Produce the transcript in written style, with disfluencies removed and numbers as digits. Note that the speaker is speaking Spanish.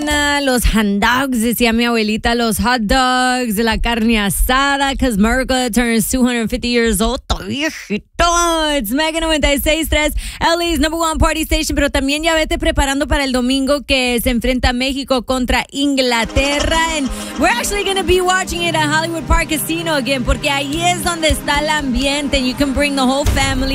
Los hot dogs, decía mi abuelita, los hot dogs, la carne asada, because America turns 250 years old. Viejito. It's Mega 96.3, LA's number one party station, pero también ya vete preparando para el domingo que se enfrenta México contra Inglaterra. And we're actually going to be watching it at Hollywood Park Casino again, porque ahí es donde está el ambiente. You can bring the whole family.